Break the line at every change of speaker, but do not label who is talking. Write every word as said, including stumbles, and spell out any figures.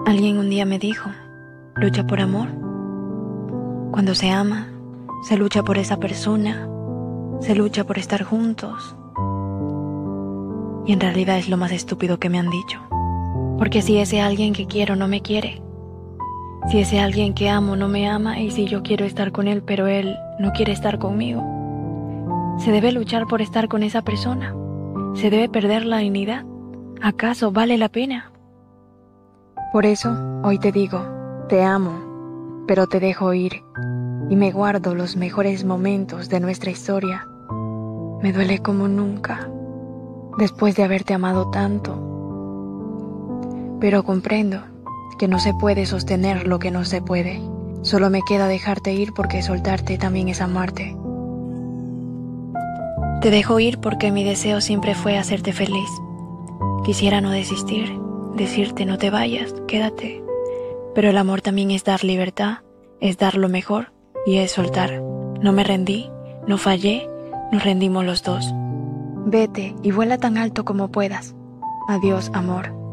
Alguien un día me dijo, lucha por amor. Cuando se ama, se lucha por esa persona, se lucha por estar juntos. Y en realidad es lo más estúpido que me han dicho. Porque si ese alguien que quiero no me quiere, si ese alguien que amo no me ama y si yo quiero estar con él pero él no quiere estar conmigo, ¿se debe luchar por estar con esa persona? ¿Se debe perder la dignidad? ¿Acaso vale la pena? Por eso, hoy te digo, te amo, pero te dejo ir y me guardo los mejores momentos de nuestra historia. Me duele como nunca, después de haberte amado tanto. Pero comprendo que no se puede sostener lo que no se puede. Solo me queda dejarte ir porque soltarte también es amarte. Te dejo ir porque mi deseo siempre fue hacerte feliz. Quisiera no desistir, decirte no te vayas, quédate. Pero el amor también es dar libertad, es dar lo mejor y es soltar. No me rendí, no fallé, nos rendimos los dos. Vete y vuela tan alto como puedas. Adiós, amor.